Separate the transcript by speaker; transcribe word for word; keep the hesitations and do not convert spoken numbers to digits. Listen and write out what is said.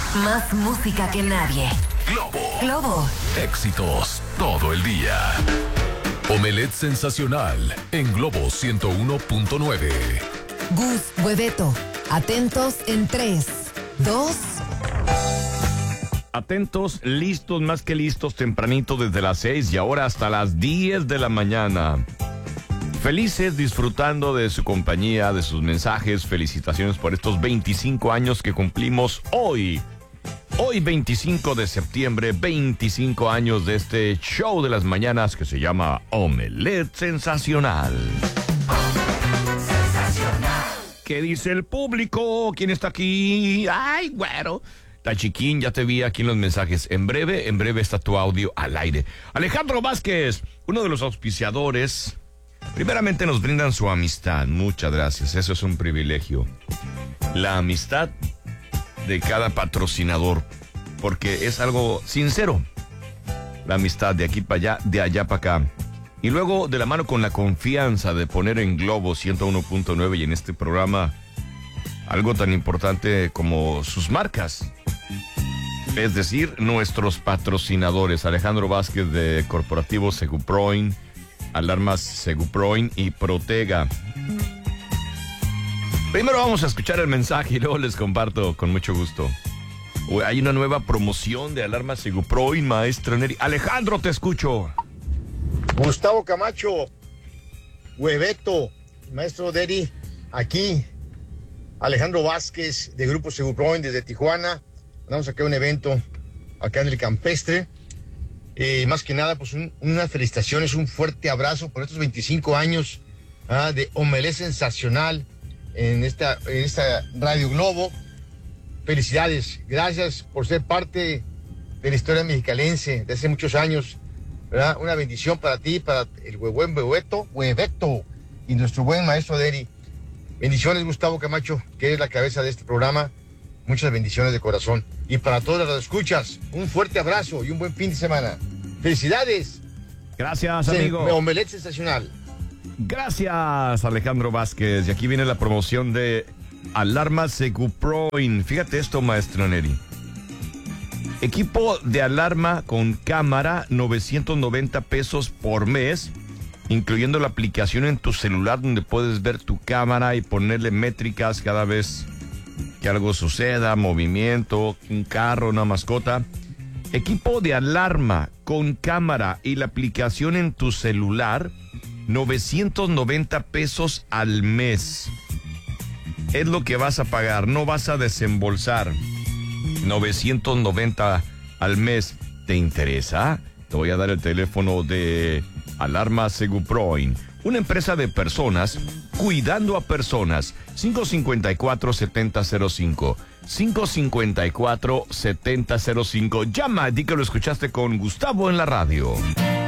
Speaker 1: Más música que nadie.
Speaker 2: Globo.
Speaker 1: Globo.
Speaker 2: Éxitos todo el día. Omelette sensacional en Globo ciento uno punto nueve.
Speaker 1: Gus, Hueveto. Atentos en tres, dos.
Speaker 3: Atentos, listos, más que listos, tempranito desde las seis y ahora hasta las diez de la mañana. Felices, disfrutando de su compañía, de sus mensajes. Felicitaciones por estos veinticinco años que cumplimos hoy. Hoy veinticinco de septiembre, veinticinco años de este show de las mañanas que se llama Omelette Sensacional.
Speaker 4: Omelette Sensacional.
Speaker 3: ¿Qué dice el público? ¿Quién está aquí? ¡Ay, güero! Tachiquín, ya te vi aquí en los mensajes. En breve, en breve está tu audio al aire. Alejandro Vázquez, uno de los auspiciadores. Primeramente nos brindan su amistad. Muchas gracias, eso es un privilegio. La amistad de cada patrocinador, porque es algo sincero. La amistad de aquí para allá, de allá para acá. Y luego de la mano con la confianza de poner en Globo ciento uno punto nueve y en este programa algo tan importante como sus marcas. Es decir, nuestros patrocinadores. Alejandro Vázquez de Corporativo Seguproin, Alarmas Seguproin y Protega. Primero vamos a escuchar el mensaje y luego les comparto con mucho gusto. Hay una nueva promoción de Alarmas Seguproin, maestro Neri. Alejandro, te escucho.
Speaker 5: Gustavo Camacho, Hueveto, maestro Neri, aquí. Alejandro Vázquez de Grupo Seguproin desde Tijuana. Vamos a sacar un evento acá en el Campestre. Eh, más que nada, pues un, unas felicitaciones, un fuerte abrazo por estos veinticinco años ah, de Omelette Sensacional en esta, en esta Radio Globo. Felicidades, gracias por ser parte de la historia mexicalense de hace muchos años, ¿verdad? Una bendición para ti, para el buen Hueveto, Hueveto y nuestro buen maestro Deri. Bendiciones, Gustavo Camacho, que eres la cabeza de este programa. Muchas bendiciones de corazón. Y para todas las escuchas, un fuerte abrazo y un buen fin de semana. ¡Felicidades!
Speaker 3: Gracias, amigo.
Speaker 5: Se, Omelette Sensacional.
Speaker 3: Gracias, Alejandro Vázquez. Y aquí viene la promoción de Alarmas Seguproin. Fíjate esto, maestro Neri. Equipo de alarma con cámara, novecientos noventa pesos por mes, incluyendo la aplicación en tu celular donde puedes ver tu cámara y ponerle métricas cada vez que algo suceda, movimiento, un carro, una mascota. Equipo de alarma con cámara y la aplicación en tu celular, novecientos noventa pesos al mes. Es lo que vas a pagar, no vas a desembolsar. novecientos noventa al mes. ¿Te interesa? Te voy a dar el teléfono de Alarma Seguproin, una empresa de personas cuidando a personas. Cinco cinco cuatro, siete cero cero cinco. cinco cinco cuatro, siete cero cero cinco. Llama, di que lo escuchaste con Gustavo en la radio.